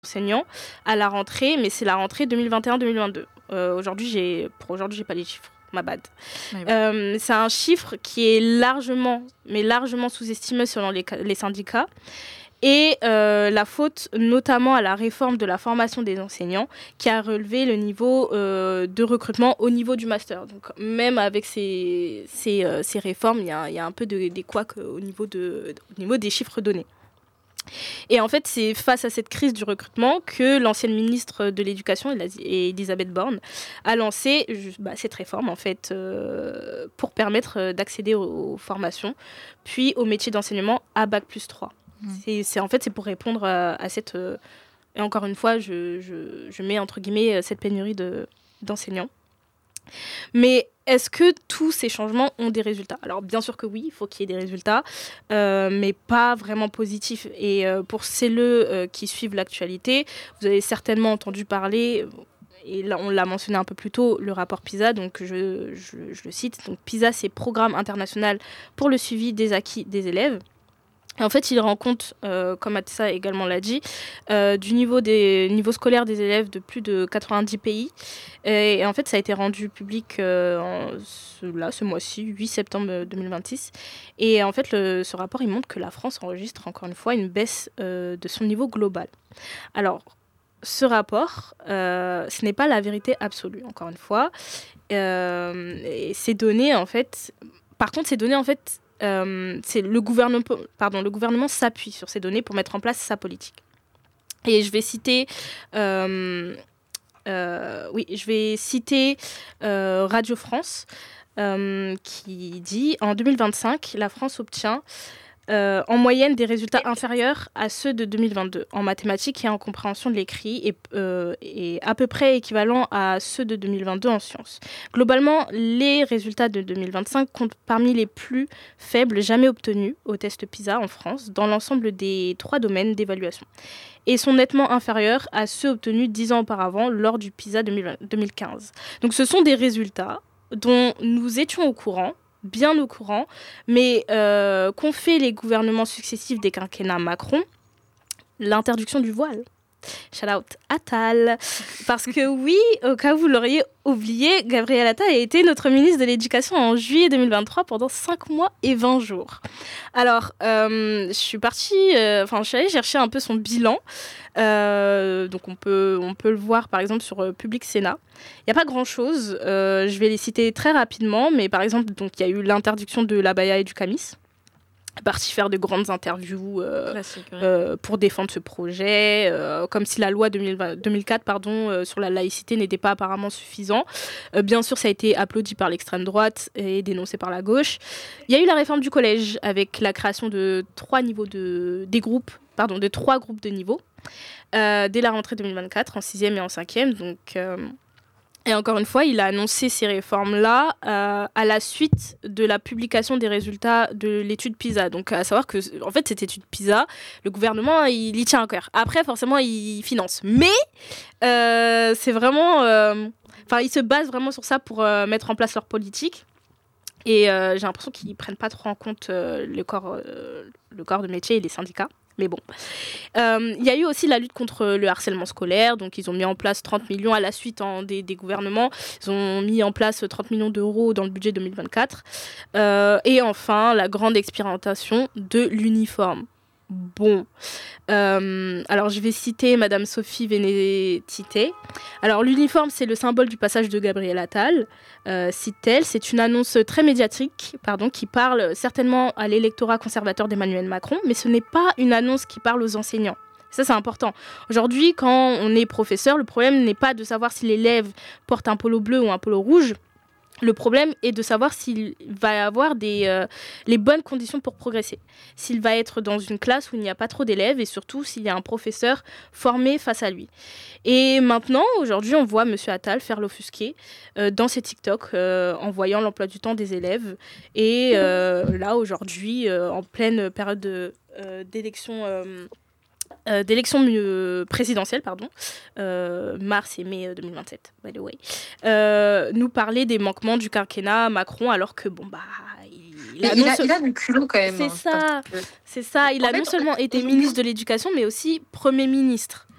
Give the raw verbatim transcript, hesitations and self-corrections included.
enseignants à la rentrée, mais c'est la rentrée deux mille vingt et un deux mille vingt-deux. Euh, aujourd'hui, j'ai, pour aujourd'hui, j'ai pas les chiffres. Ma bad. Ouais, ouais. Euh, c'est un chiffre qui est largement, mais largement sous-estimé selon les, les syndicats. Et euh, la faute notamment à la réforme de la formation des enseignants qui a relevé le niveau euh, de recrutement au niveau du master. Donc même avec ces, ces, euh, ces réformes, il y a, y a un peu de, des couacs au niveau, de, au niveau des chiffres donnés. Et en fait, c'est face à cette crise du recrutement que l'ancienne ministre de l'Éducation, Elisabeth Borne, a lancé bah, cette réforme en fait, euh, pour permettre d'accéder aux, aux formations, puis au métier d'enseignement à bac plus trois. C'est, c'est, en fait, c'est pour répondre à, à cette... Euh, et encore une fois, je, je, je mets entre guillemets cette pénurie de, d'enseignants. Mais est-ce que tous ces changements ont des résultats ? Alors, bien sûr que oui, il faut qu'il y ait des résultats, euh, mais pas vraiment positifs. Et euh, pour celles euh, qui suivent l'actualité, vous avez certainement entendu parler... Et là, on l'a mentionné un peu plus tôt, le rapport PISA, donc je, je, je le cite. Donc, PISA, c'est Programme international pour le suivi des acquis des élèves. Et en fait, il rend compte, euh, comme Atessa également l'a dit, euh, du niveau, des, niveau scolaire des élèves de plus de quatre-vingt-dix pays. Et, et en fait, ça a été rendu public euh, en, ce, là, ce mois-ci, huit septembre deux mille vingt-six. Et en fait, le, ce rapport, il montre que la France enregistre encore une fois une baisse euh, de son niveau global. Alors, ce rapport, euh, ce n'est pas la vérité absolue, encore une fois. Euh, et ces données, en fait... Par contre, ces données, en fait... Euh, c'est le gouvernement, pardon, le gouvernement s'appuie sur ces données pour mettre en place sa politique. Et je vais citer, euh, euh, oui, je vais citer euh, Radio France euh, qui dit en deux mille vingt-cinq, la France obtient euh, en moyenne des résultats inférieurs à ceux de deux mille vingt-deux en mathématiques et en compréhension de l'écrit et, euh, et à peu près équivalent à ceux de deux mille vingt-deux en sciences. Globalement, les résultats de deux mille vingt-cinq comptent parmi les plus faibles jamais obtenus au test PISA en France dans l'ensemble des trois domaines d'évaluation et sont nettement inférieurs à ceux obtenus dix ans auparavant lors du PISA deux mille quinze. Donc ce sont des résultats dont nous étions au courant, bien au courant, mais euh, qu'ont fait les gouvernements successifs des quinquennats Macron, l'interdiction du voile. Shout out Attal. Parce que oui, au cas où vous l'auriez oublié, Gabriel Attal a été notre ministre de l'Éducation en juillet deux mille vingt-trois pendant cinq mois et vingt jours. Alors, euh, je suis partie, enfin, euh, je suis allée chercher un peu son bilan. Euh, donc, on peut, on peut le voir, par exemple, sur euh, Public Sénat. Il n'y a pas grand-chose. Euh, je vais les citer très rapidement. Mais par exemple, donc, il y a eu l'interdiction de l'abaya et du camis. Parti faire de grandes interviews euh, Classique, ouais. euh, pour défendre ce projet, euh, comme si la loi deux mille vingt, deux mille quatre pardon, euh, sur la laïcité n'était pas apparemment suffisant. Euh, bien sûr, ça a été applaudi par l'extrême droite et dénoncé par la gauche. Il y a eu la réforme du collège avec la création de trois niveaux de, des groupes, pardon, de trois groupes de niveaux euh, dès la rentrée deux mille vingt-quatre, en sixième et en cinquième. Donc... Euh, Et encore une fois, il a annoncé ces réformes-là euh, à la suite de la publication des résultats de l'étude PISA. Donc, à savoir que, en fait, cette étude PISA, le gouvernement, il y tient à cœur. Après, forcément, il finance. Mais euh, c'est vraiment... Enfin, euh, ils se basent vraiment sur ça pour euh, mettre en place leur politique. Et euh, j'ai l'impression qu'ils ne prennent pas trop en compte euh, le, corps, euh, le corps de métier et les syndicats. Mais bon. Il euh, y a eu aussi la lutte contre le harcèlement scolaire. Donc, ils ont mis en place trente millions à la suite hein, des, des gouvernements. Ils ont mis en place trente millions d'euros dans le budget deux mille vingt-quatre. Euh, et enfin, la grande expérimentation de l'uniforme. Bon. Euh, alors, je vais citer Madame Sophie Vénétité. Alors, l'uniforme, c'est le symbole du passage de Gabriel Attal. Euh, cite-t-elle, c'est une annonce très médiatique pardon, qui parle certainement à l'électorat conservateur d'Emmanuel Macron, mais ce n'est pas une annonce qui parle aux enseignants. Ça, c'est important. Aujourd'hui, quand on est professeur, le problème n'est pas de savoir si l'élève porte un polo bleu ou un polo rouge. Le problème est de savoir s'il va avoir des, euh, les bonnes conditions pour progresser. S'il va être dans une classe où il n'y a pas trop d'élèves et surtout s'il y a un professeur formé face à lui. Et maintenant, aujourd'hui, on voit M. Attal faire l'offusqué euh, dans ses TikTok euh, en voyant l'emploi du temps des élèves. Et euh, là, aujourd'hui, euh, en pleine période de, euh, d'élection... Euh, Euh, d'élections euh, présidentielles, pardon, euh, mars et mai deux mille vingt-sept, by the way, euh, nous parler des manquements du quinquennat Macron, alors que, bon, bah, il, il, a, il, a, se... il a du culot quand même. C'est hein, ça, que... c'est ça. Il en a fait, non seulement été ministre de l'Éducation, mais aussi Premier ministre.